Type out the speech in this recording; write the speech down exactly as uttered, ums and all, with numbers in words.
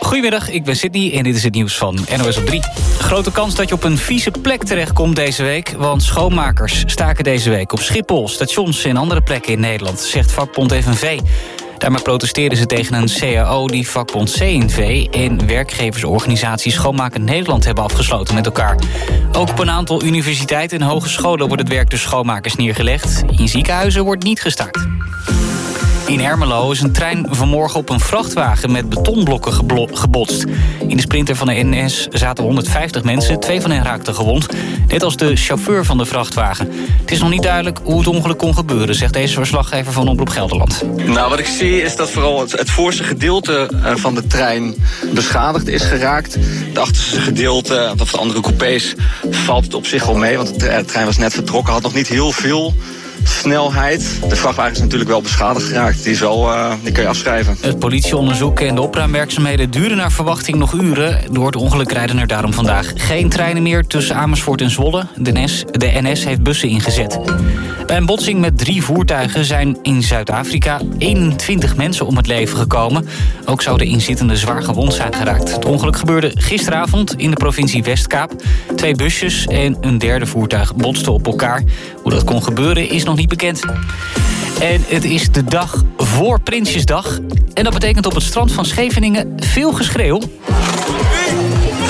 Goedemiddag, ik ben Sydney en dit is het nieuws van N O S op drie. Grote kans dat je op een vieze plek terechtkomt deze week, want schoonmakers staken deze week op Schiphol, stations en andere plekken in Nederland, zegt vakbond F N V. Daarmee protesteren ze tegen een C A O die vakbond C N V en werkgeversorganisatie Schoonmaken Nederland hebben afgesloten met elkaar. Ook op een aantal universiteiten en hogescholen wordt het werk door schoonmakers neergelegd. In ziekenhuizen wordt niet gestaakt. In Ermelo is een trein vanmorgen op een vrachtwagen met betonblokken gebotst. In de Sprinter van de N S zaten honderdvijftig mensen, twee van hen raakten gewond. Net als de chauffeur van de vrachtwagen. Het is nog niet duidelijk hoe het ongeluk kon gebeuren, zegt deze verslaggever van Omroep Gelderland. Nou, wat ik zie is dat vooral het, het voorste gedeelte van de trein beschadigd is geraakt. De achterste gedeelte, of de andere coupés, valt het op zich wel mee. Want de trein was net vertrokken, had nog niet heel veel snelheid. De vrachtwagen is natuurlijk wel beschadigd geraakt. Die, is wel, uh, die kun je afschrijven. Het politieonderzoek en de opruimwerkzaamheden duren naar verwachting nog uren. Door het ongeluk rijden er daarom vandaag geen treinen meer tussen Amersfoort en Zwolle. De N S, de N S heeft bussen ingezet. Bij een botsing met drie voertuigen zijn in Zuid-Afrika eenentwintig mensen om het leven gekomen. Ook zouden inzittenden zwaar gewond zijn geraakt. Het ongeluk gebeurde gisteravond in de provincie Westkaap. Twee busjes en een derde voertuig botsten op elkaar. Hoe dat kon gebeuren is nog niet bekend. En het is de dag voor Prinsjesdag. En dat betekent op het strand van Scheveningen veel geschreeuw.